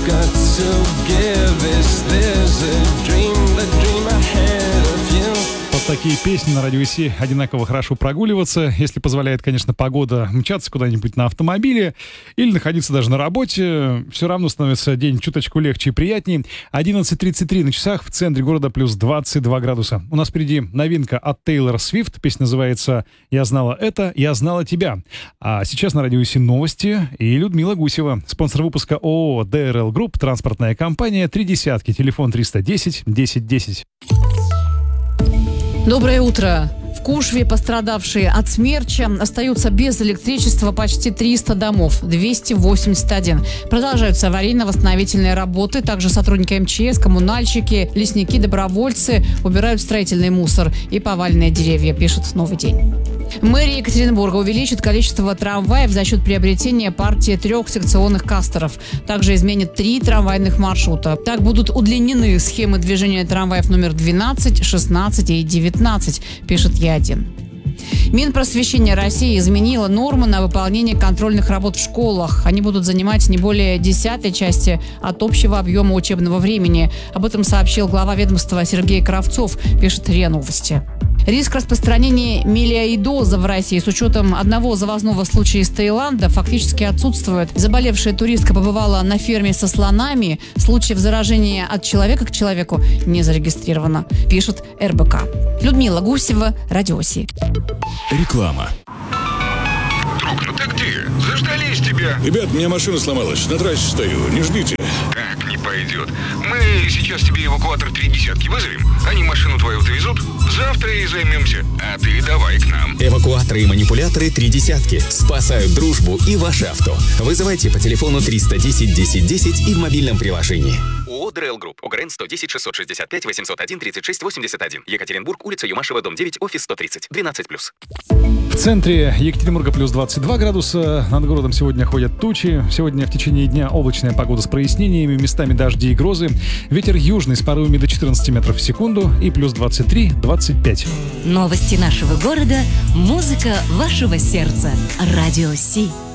got to give. Is this a dream, the dream I had of you? Вот такие песни на радио ИСИ одинаково хорошо прогуливаться, если позволяет, конечно, погода, мчаться куда-нибудь на автомобиле или находиться даже на работе. Все равно становится день чуточку легче и приятнее. 11:33 на часах, в центре города плюс 22 градуса. У нас впереди новинка от Тейлор Свифт. Песня называется «Я знала это, я знала тебя». А сейчас на радио ИСИ новости и Людмила Гусева. Спонсор выпуска ООО ДРЛ Групп, транспортная компания «Три десятки», телефон 310 10 10. Доброе утро. В Кушве пострадавшие от смерча остаются без электричества почти 300 домов, 281. Продолжаются аварийно-восстановительные работы. Также сотрудники МЧС, коммунальщики, лесники, добровольцы убирают строительный мусор и поваленные деревья, пишет «Новый день». Мэрия Екатеринбурга увеличит количество трамваев за счет приобретения партии 3 секционных кастеров. Также изменит 3 трамвайных маршрута. Так будут удлинены схемы движения трамваев номер 12, 16 и 19, пишет Е1. Минпросвещение России изменило нормы на выполнение контрольных работ в школах. Они будут занимать не более 10-й части от общего объема учебного времени. Об этом сообщил глава ведомства Сергей Кравцов, пишет РИА Новости. Риск распространения мелиоидоза в России с учетом одного завозного случая из Таиланда фактически отсутствует. Заболевшая туристка побывала на ферме со слонами. Случаев заражения от человека к человеку не зарегистрировано, пишет РБК. Людмила Гусева, Радио ИСИ. Реклама. Друг, ну ты где? Заждались тебя. Ребят, у меня машина сломалась. На трассе стою. Не ждите. Так не пойдет. Мы сейчас тебе эвакуатор 3 десятки вызовем. Они машину твою довезут. Завтра и займемся. А ты давай к нам. Эвакуаторы и манипуляторы 3 десятки. Спасают дружбу и ваше авто. Вызывайте по телефону 310 10 10 и в мобильном приложении. ООО ДРЛ Групп. ОГРН 110 665 801 36 81. Екатеринбург, улица Юмашева, дом 9, офис 130. 12+. В центре Екатеринбурга плюс 22 градуса. Над городом сегодня ходят тучи. Сегодня в течение дня облачная погода с прояснениями, местами дожди и грозы. Ветер южный с порывами до 14 метров в секунду и плюс 23-25. Новости нашего города, музыка вашего сердца. Радио ИСИ.